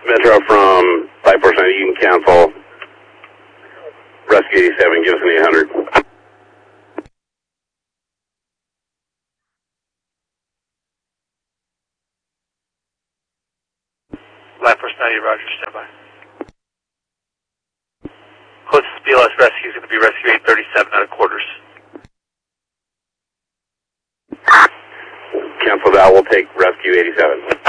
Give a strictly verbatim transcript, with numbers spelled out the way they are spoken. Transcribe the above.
Metro from five four seven, you can cancel. Rescue eighty-seven, give us an eight hundred. Live Force ninety, Roger, stand by. Closest B L S rescue is going to be Rescue eight thirty-seven out of quarters. Cancel that, we'll take Rescue eighty-seven.